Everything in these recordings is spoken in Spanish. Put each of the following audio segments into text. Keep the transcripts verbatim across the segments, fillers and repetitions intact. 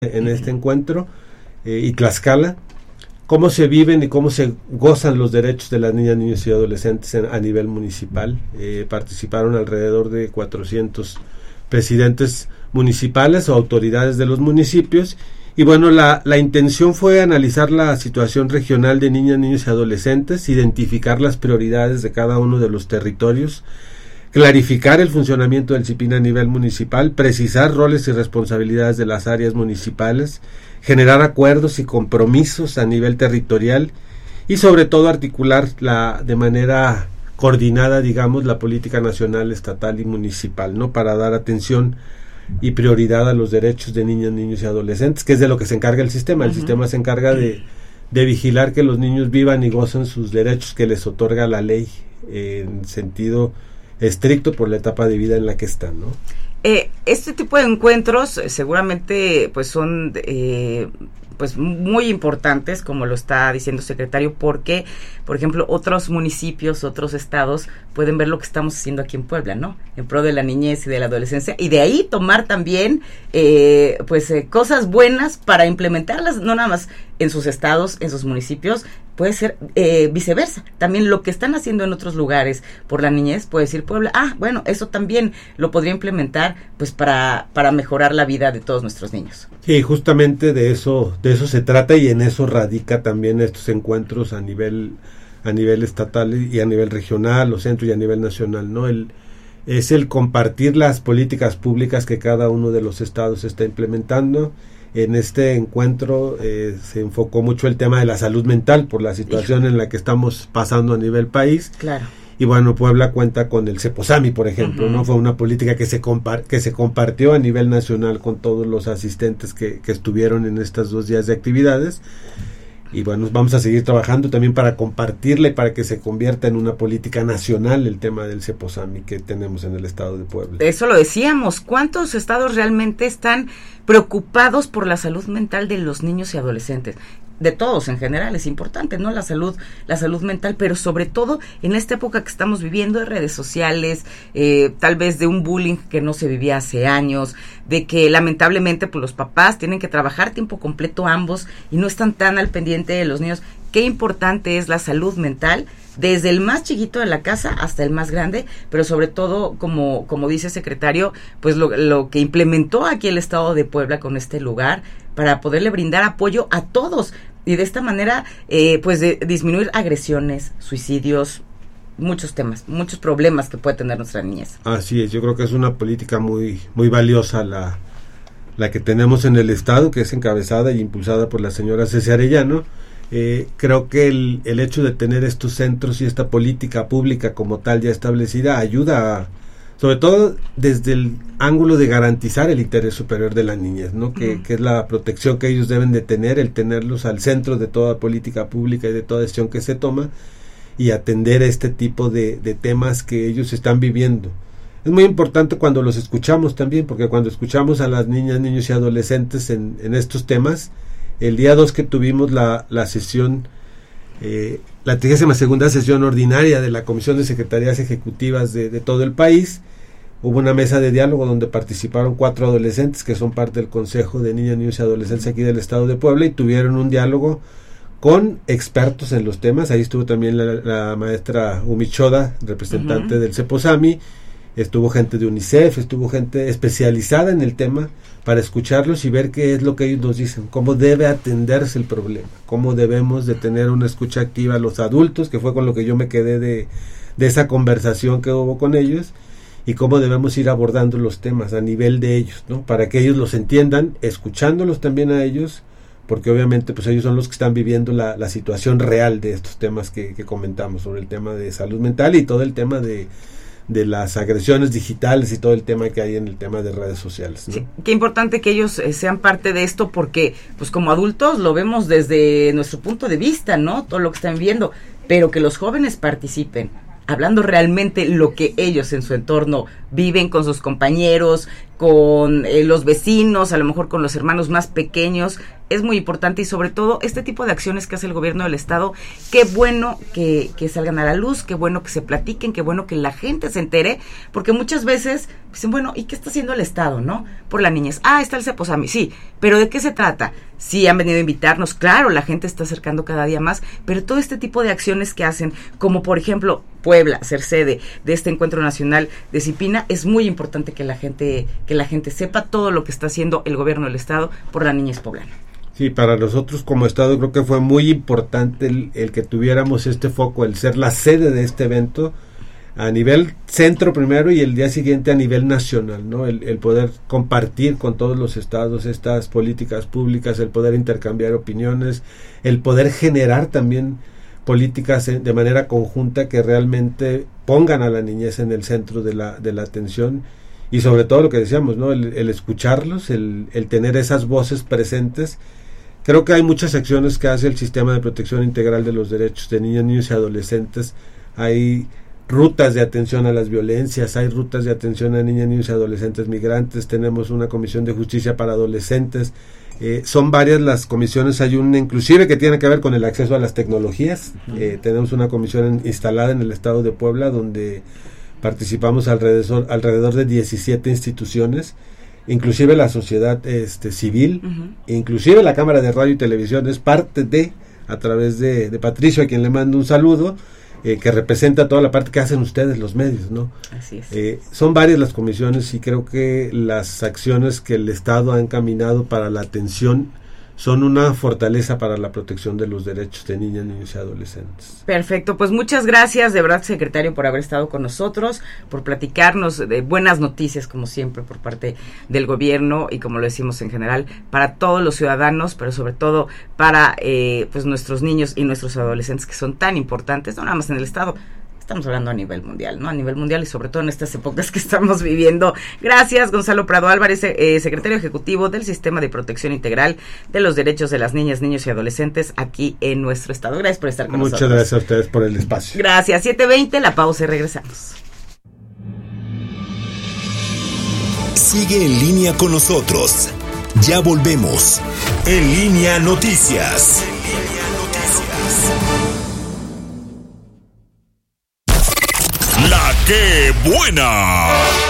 en este encuentro, eh, y Tlaxcala, cómo se viven y cómo se gozan los derechos de las niñas, niños y adolescentes en, a nivel municipal. Eh, participaron alrededor de cuatrocientos presidentes municipales o autoridades de los municipios, y bueno, la, la intención fue analizar la situación regional de niñas, niños y adolescentes, identificar las prioridades de cada uno de los territorios, clarificar el funcionamiento del C I P I N a nivel municipal, precisar roles y responsabilidades de las áreas municipales, generar acuerdos y compromisos a nivel territorial y sobre todo articular la, de manera coordinada, digamos, la política nacional, estatal y municipal, ¿no? Para dar atención y prioridad a los derechos de niñas, niños y adolescentes, que es de lo que se encarga el sistema. El uh-huh. sistema se encarga de, de vigilar que los niños vivan y gocen sus derechos que les otorga la ley eh, en sentido estricto por la etapa de vida en la que están, ¿no? Eh, este tipo de encuentros eh, seguramente pues son eh, pues muy importantes, como lo está diciendo el secretario, porque, por ejemplo, otros municipios, otros estados pueden ver lo que estamos haciendo aquí en Puebla, ¿no? En pro de la niñez y de la adolescencia, y de ahí tomar también eh, pues eh, cosas buenas para implementarlas, no nada más en sus estados, en sus municipios, puede ser eh, viceversa. También lo que están haciendo en otros lugares por la niñez, puede decir Puebla, ah, bueno, eso también lo podría implementar pues para, para mejorar la vida de todos nuestros niños. Sí, justamente de eso, de eso se trata, y en eso radica también estos encuentros a nivel, a nivel estatal y a nivel regional, o centro y a nivel nacional, ¿no? El, es el compartir las políticas públicas que cada uno de los estados está implementando. En este encuentro eh, se enfocó mucho el tema de la salud mental por la situación en la que estamos pasando a nivel país. Claro. Y bueno, Puebla cuenta con el CEPOSAMI, por ejemplo, uh-huh. ¿no? Fue una política que se compar- que se compartió a nivel nacional con todos los asistentes que, que estuvieron en estos dos días de actividades. Y bueno, vamos a seguir trabajando también para compartirla y para que se convierta en una política nacional el tema del CEPOSAMI que tenemos en el estado de Puebla. Eso lo decíamos, ¿cuántos estados realmente están preocupados por la salud mental de los niños y adolescentes? De todos en general, es importante, ¿no? La salud, la salud mental, pero sobre todo en esta época que estamos viviendo de redes sociales, eh, tal vez de un bullying que no se vivía hace años, de que lamentablemente pues los papás tienen que trabajar tiempo completo ambos y no están tan al pendiente de los niños. Qué importante es la salud mental, desde el más chiquito de la casa hasta el más grande, pero sobre todo, como, como dice el secretario, pues lo, lo que implementó aquí el estado de Puebla con este lugar, para poderle brindar apoyo a todos, y de esta manera, eh, pues de disminuir agresiones, suicidios, muchos temas, muchos problemas que puede tener nuestra niñez. Así es, yo creo que es una política muy, muy valiosa la, la que tenemos en el estado, que es encabezada y impulsada por la señora Ceci Arellano. Eh, creo que el, el hecho de tener estos centros y esta política pública como tal ya establecida ayuda a, sobre todo desde el ángulo de garantizar el interés superior de las niñas, ¿no? Que, uh-huh. que es la protección que ellos deben de tener, el tenerlos al centro de toda política pública y de toda decisión que se toma, y atender este tipo de, de temas que ellos están viviendo. Es muy importante cuando los escuchamos también, porque cuando escuchamos a las niñas, niños y adolescentes en, en estos temas, el día dos que tuvimos la, la sesión, eh, la trigésima segunda sesión ordinaria de la Comisión de Secretarías Ejecutivas de, de todo el país, hubo una mesa de diálogo donde participaron cuatro adolescentes que son parte del Consejo de Niñas, Niños y Adolescentes aquí del estado de Puebla, y tuvieron un diálogo con expertos en los temas. Ahí estuvo también la, la maestra Umichoda, representante uh-huh. del CEPOSAMI, estuvo gente de UNICEF, estuvo gente especializada en el tema para escucharlos y ver qué es lo que ellos nos dicen, cómo debe atenderse el problema, cómo debemos de tener una escucha activa a los adultos, que fue con lo que yo me quedé de, de esa conversación que hubo con ellos, y cómo debemos ir abordando los temas a nivel de ellos, ¿no? Para que ellos los entiendan, escuchándolos también a ellos, porque obviamente pues ellos son los que están viviendo la, la situación real de estos temas que, que comentamos, sobre el tema de salud mental y todo el tema de de las agresiones digitales y todo el tema que hay en el tema de redes sociales, ¿no? Sí, qué importante que ellos eh, sean parte de esto, porque pues como adultos lo vemos desde nuestro punto de vista, ¿no? Todo lo que están viendo, pero que los jóvenes participen, hablando realmente lo que ellos en su entorno viven con sus compañeros, con eh, los vecinos, a lo mejor con los hermanos más pequeños. Es muy importante y sobre todo este tipo de acciones que hace el gobierno del estado, qué bueno que, que salgan a la luz, qué bueno que se platiquen, qué bueno que la gente se entere, porque muchas veces dicen, bueno, ¿y qué está haciendo el estado, no? Por la niñez. Ah, está el Ceposami, sí, pero ¿de qué se trata? Sí, han venido a invitarnos, claro, la gente está acercando cada día más, pero todo este tipo de acciones que hacen, como por ejemplo Puebla, ser sede de este encuentro nacional de Cipina, es muy importante que la gente, que la gente sepa todo lo que está haciendo el gobierno del estado por la niñez poblana. Sí, para nosotros como Estado creo que fue muy importante el, el que tuviéramos este foco, el ser la sede de este evento a nivel centro primero y el día siguiente a nivel nacional, ¿no? El, el poder compartir con todos los estados estas políticas públicas, el poder intercambiar opiniones, el poder generar también políticas de manera conjunta que realmente pongan a la niñez en el centro de la, de la atención y sobre todo lo que decíamos, ¿no? El, el escucharlos, el, el tener esas voces presentes. Creo que hay muchas acciones que hace el Sistema de Protección Integral de los Derechos de Niñas, Niños y Adolescentes. Hay rutas de atención a las violencias, hay rutas de atención a niñas, niños y adolescentes migrantes, tenemos una comisión de justicia para adolescentes, eh, son varias las comisiones, hay una inclusive que tiene que ver con el acceso a las tecnologías, eh, tenemos una comisión en, instalada en el estado de Puebla donde participamos alrededor, alrededor de diecisiete instituciones, inclusive la sociedad este, civil, uh-huh. inclusive la Cámara de Radio y Televisión es parte de, a través de, de Patricio, a quien le mando un saludo, eh, que representa toda la parte que hacen ustedes, los medios, ¿no? Así es. Eh, son varias las comisiones y creo que las acciones que el Estado ha encaminado para la atención son una fortaleza para la protección de los derechos de niñas, niños y adolescentes. Perfecto, pues muchas gracias de verdad, secretario, por haber estado con nosotros, por platicarnos de buenas noticias, como siempre, por parte del gobierno y como lo decimos en general, para todos los ciudadanos, pero sobre todo para eh, pues nuestros niños y nuestros adolescentes que son tan importantes, no nada más en el estado. Estamos hablando a nivel mundial, ¿no? A nivel mundial y sobre todo en estas épocas que estamos viviendo. Gracias, Gonzalo Prado Álvarez, eh, secretario ejecutivo del Sistema de Protección Integral de los Derechos de las Niñas, Niños y Adolescentes aquí en nuestro estado. Gracias por estar con Muchas nosotros. Muchas gracias a ustedes por el espacio. Gracias. siete veinte, la pausa y regresamos. Sigue en línea con nosotros. Ya volvemos. En Línea Noticias. En Línea Noticias. La que buena.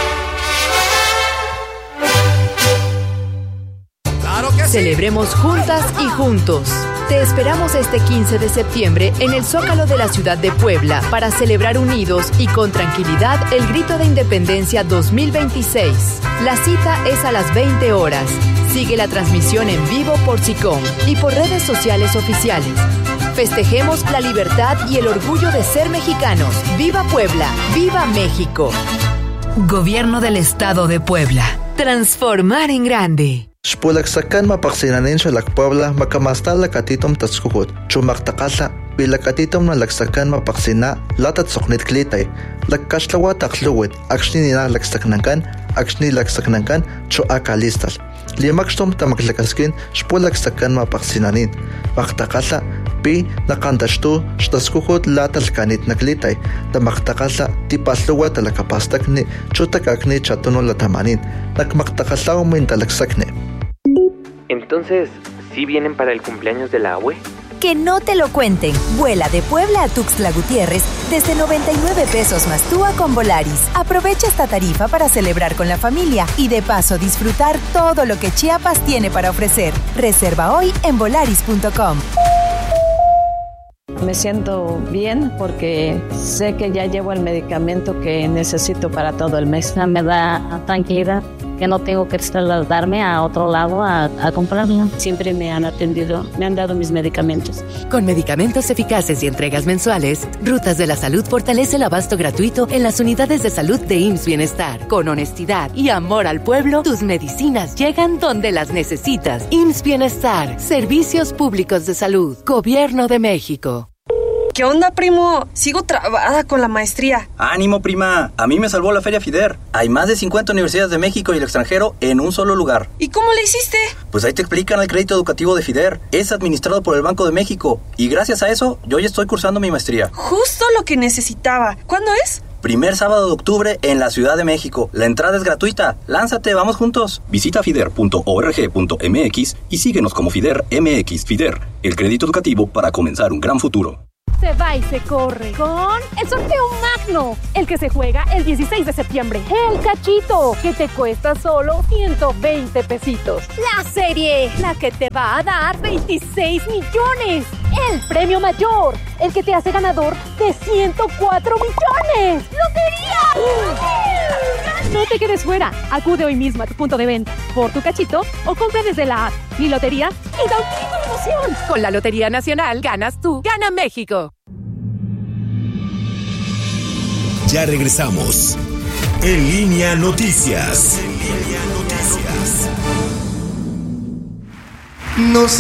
Celebremos juntas y juntos. Te esperamos este quince de septiembre en el Zócalo de la ciudad de Puebla para celebrar unidos y con tranquilidad el Grito de Independencia dos mil veintiséis. La cita es a las veinte horas. Sigue la transmisión en vivo por SICOM y por redes sociales oficiales. Festejemos la libertad y el orgullo de ser mexicanos. ¡Viva Puebla! ¡Viva México! Gobierno del Estado de Puebla. Transformar en grande. Xpulaksakan mapaqsinanin xalak Puebla makamasta lakatitom tatskuhut. Chumaktakala pilakatitom na laksakan mapaqsina latat soknit klitay. Lakkashlawa takluwit akshnina laksaknankan akshni laksaknankan chu akalistal. Limakstom tamaklakaskin xpulaksakan mapaqsinanin. Maktakala pi nakandashtu xtaskuhut latalkanit naklitay. Tamaktakala tipasluwa talakapastakni chutakakni chatuno latamanin. Nakmaktakalaw mintalaksakni. Entonces, ¿sí vienen para el cumpleaños de la abue? Que no te lo cuenten. Vuela de Puebla a Tuxtla Gutiérrez desde noventa y nueve pesos más T U A con Volaris. Aprovecha esta tarifa para celebrar con la familia y de paso disfrutar todo lo que Chiapas tiene para ofrecer. Reserva hoy en volaris punto com. Me siento bien porque sé que ya llevo el medicamento que necesito para todo el mes. Me da tranquilidad que no tengo que trasladarme a otro lado a, a comprarlo. Siempre me han atendido, me han dado mis medicamentos. Con medicamentos eficaces y entregas mensuales, Rutas de la Salud fortalece el abasto gratuito en las unidades de salud de I M S S Bienestar. Con honestidad y amor al pueblo, tus medicinas llegan donde las necesitas. I M S S Bienestar, Servicios Públicos de Salud, Gobierno de México. ¿Qué onda, primo? Sigo trabada con la maestría. ¡Ánimo, prima! A mí me salvó la Feria FIDER. Hay más de cincuenta universidades de México y el extranjero en un solo lugar. ¿Y cómo le hiciste? Pues ahí te explican el crédito educativo de FIDER. Es administrado por el Banco de México. Y gracias a eso, yo ya estoy cursando mi maestría. Justo lo que necesitaba. ¿Cuándo es? Primer sábado de octubre en la Ciudad de México. La entrada es gratuita. Lánzate, vamos juntos. Visita fider punto org punto m x y síguenos como Fider M X. Fider, el crédito educativo para comenzar un gran futuro. Se va y se corre con el sorteo magno, el que se juega el dieciséis de septiembre. El cachito, que te cuesta solo ciento veinte pesitos. La serie, la que te va a dar veintiséis millones. El premio mayor, el que te hace ganador de ciento cuatro millones. ¡Lotería! No te quedes fuera. Acude hoy mismo a tu punto de venta por tu cachito o compra desde la app Mi Lotería y da un grito de emoción. Con la Lotería Nacional ganas tú, gana México. Ya regresamos. En Línea Noticias. En Línea Noticias. Nos